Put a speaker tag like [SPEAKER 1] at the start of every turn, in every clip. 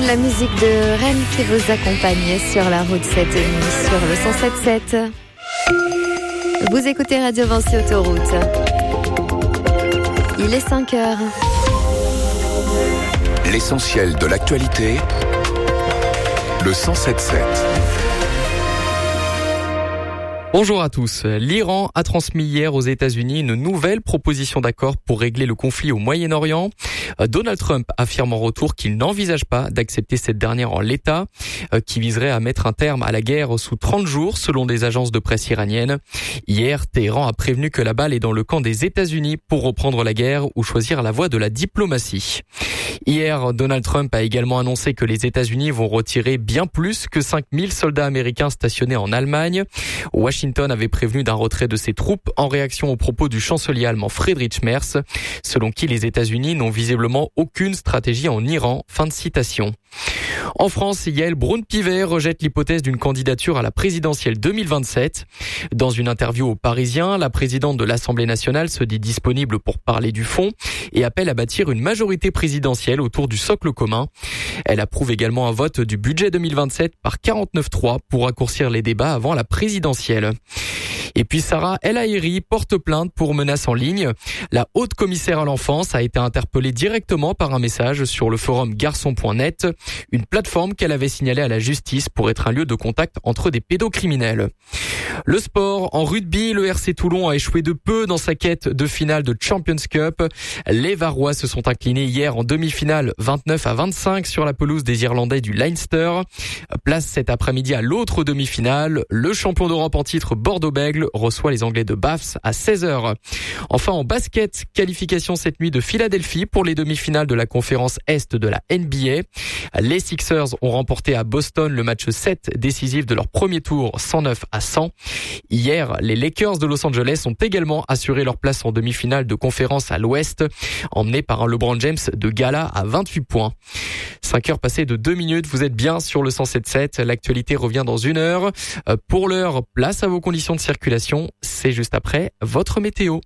[SPEAKER 1] la musique de Rennes qui vous accompagne sur la route cette nuit sur le 107.7. Vous écoutez Radio Vinci Autoroute. Il est 5h.
[SPEAKER 2] L'essentiel de l'actualité, le 107.7.
[SPEAKER 3] Bonjour à tous. L'Iran a transmis hier aux États-Unis une nouvelle proposition d'accord pour régler le conflit au Moyen-Orient. Donald Trump affirme en retour qu'il n'envisage pas d'accepter cette dernière en l'état, qui viserait à mettre un terme à la guerre sous 30 jours, selon des agences de presse iraniennes. Hier, Téhéran a prévenu que la balle est dans le camp des États-Unis pour reprendre la guerre ou choisir la voie de la diplomatie. Hier, Donald Trump a également annoncé que les États-Unis vont retirer bien plus que 5000 soldats américains stationnés en Allemagne. Washington avait prévenu d'un retrait de ses troupes en réaction aux propos du chancelier allemand Friedrich Merz, selon qui les États-Unis n'ont visiblement aucune stratégie en Iran. Fin de citation. En France, Yaël Braun-Pivet rejette l'hypothèse d'une candidature à la présidentielle 2027. Dans une interview au Parisien, la présidente de l'Assemblée nationale se dit disponible pour parler du fond et appelle à bâtir une majorité présidentielle autour du socle commun. Elle approuve également un vote du budget 2027 par 49-3 pour raccourcir les débats avant la présidentielle. Et puis Sarah El Haïry porte plainte pour menaces en ligne. La haute commissaire à l'enfance a été interpellée directement par un message sur le forum garçon.net, une plateforme qu'elle avait signalée à la justice pour être un lieu de contact entre des pédocriminels. Le sport, en rugby, le RC Toulon a échoué de peu dans sa quête de finale de Champions Cup. Les Varois se sont inclinés hier en demi-finale 29-25 sur la pelouse des Irlandais du Leinster. Place cet après-midi à l'autre demi-finale. Le champion d'Europe en titre Bordeaux-Bègles reçoit les Anglais de Baths à 16h. Enfin en basket, qualification cette nuit de Philadelphie pour les demi-finales de la conférence Est de la NBA. Les Sixers ont remporté à Boston le match 7 décisif de leur premier tour 109-100. Hier, les Lakers de Los Angeles ont également assuré leur place en demi-finale de conférence à l'Ouest, emmenés par un LeBron James de gala à 28 points. 5 heures passées de 2 minutes, vous êtes bien sur le 107.7. L'actualité revient dans 1 heure. Pour l'heure, place à vos conditions de circulation. C'est juste après votre météo.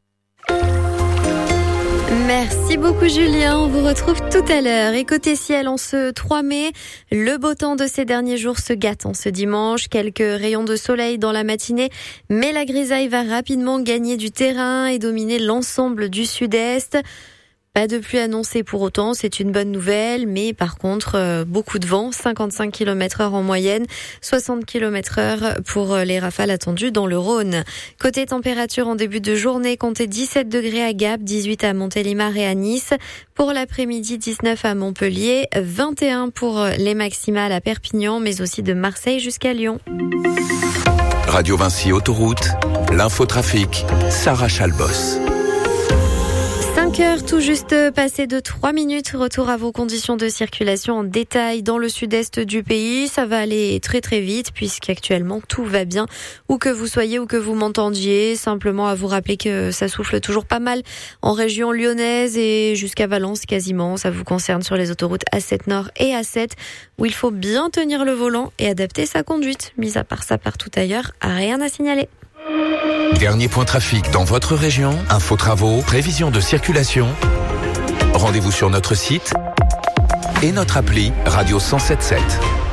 [SPEAKER 1] Merci beaucoup Julien, on vous retrouve tout à l'heure. Et côté ciel, en ce 3 mai, le beau temps de ces derniers jours se gâte en ce dimanche. Quelques rayons de soleil dans la matinée, mais la grisaille va rapidement gagner du terrain et dominer l'ensemble du sud-est. Pas de pluie annoncée pour autant, c'est une bonne nouvelle, mais par contre, beaucoup de vent, 55 km/h en moyenne, 60 km/h pour les rafales attendues dans le Rhône. Côté température en début de journée, comptez 17 degrés à Gap, 18 à Montélimar et à Nice. Pour l'après-midi, 19 à Montpellier, 21 pour les maximales à Perpignan, mais aussi de Marseille jusqu'à Lyon.
[SPEAKER 2] Radio Vinci Autoroute, l'infotrafic, Sarah Chalbos.
[SPEAKER 1] 5 heures, tout juste passé de 3 minutes. Retour à vos conditions de circulation en détail dans le sud-est du pays. Ça va aller très très vite puisqu'actuellement tout va bien. Où que vous soyez, où que vous m'entendiez. Simplement à vous rappeler que ça souffle toujours pas mal en région lyonnaise et jusqu'à Valence quasiment. Ça vous concerne sur les autoroutes A7 Nord et A7 où il faut bien tenir le volant et adapter sa conduite. Mis à part ça partout ailleurs, rien à signaler.
[SPEAKER 2] Dernier point trafic dans votre région, info travaux, prévision de circulation. Rendez-vous sur notre site et notre appli Radio 107.7.